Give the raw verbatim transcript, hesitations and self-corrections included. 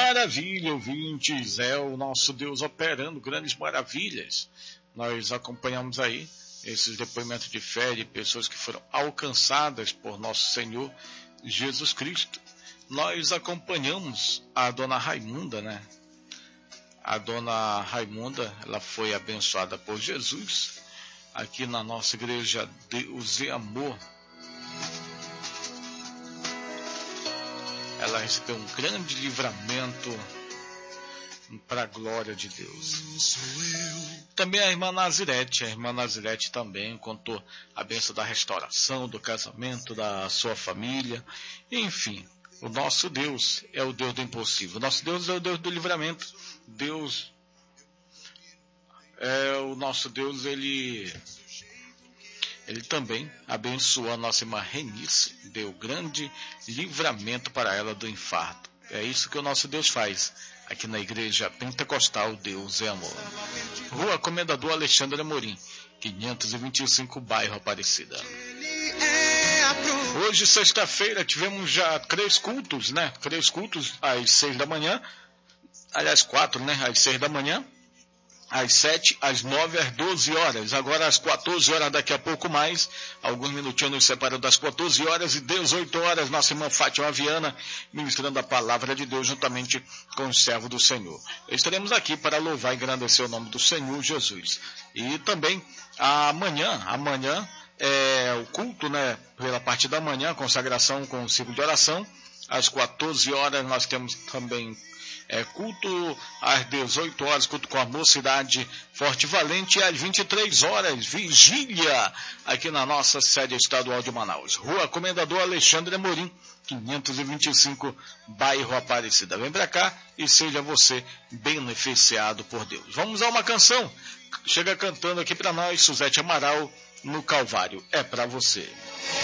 maravilha, ouvintes, é o nosso Deus operando grandes maravilhas. Nós acompanhamos aí esses depoimentos de fé de pessoas que foram alcançadas por nosso Senhor Jesus Cristo. Nós acompanhamos a dona Raimunda, né? A dona Raimunda, ela foi abençoada por Jesus aqui na nossa igreja Deus e Amor. Ela recebeu um grande livramento para a glória de Deus. Também a irmã Nazirete, a irmã Nazirete também contou a bênção da restauração, do casamento, da sua família. Enfim, o nosso Deus é o Deus do impossível. O nosso Deus é o Deus do livramento. Deus é o nosso Deus, ele... Ele também abençoou a nossa irmã Renice, deu grande livramento para ela do infarto. É isso que o nosso Deus faz aqui na Igreja Pentecostal Deus é Amor. Rua Comendador Alexandre Amorim, quinhentos e vinte e cinco, bairro Aparecida. Hoje, sexta-feira, tivemos já três cultos, né? Três cultos às seis da manhã. Aliás, quatro, né? Às seis da manhã. Às sete, às nove, às doze horas. Agora às quatorze horas, daqui a pouco mais. Alguns minutinhos nos separam das quatorze horas e dezoito horas. Nossa irmã Fátima Viana ministrando a palavra de Deus juntamente com o servo do Senhor. Estaremos aqui para louvar e engrandecer o nome do Senhor Jesus. E também amanhã, amanhã é o culto, né? Pela parte da manhã, consagração com o ciclo de oração. Às quatorze horas nós temos também É, culto às dezoito horas, culto com a mocidade Forte e Valente, e às vinte e três horas, vigília, aqui na nossa sede estadual de Manaus. Rua Comendador Alexandre Amorim, quinhentos e vinte e cinco, bairro Aparecida. Vem pra cá e seja você beneficiado por Deus. Vamos a uma canção. Chega cantando aqui pra nós, Suzete Amaral, no Calvário. É pra você.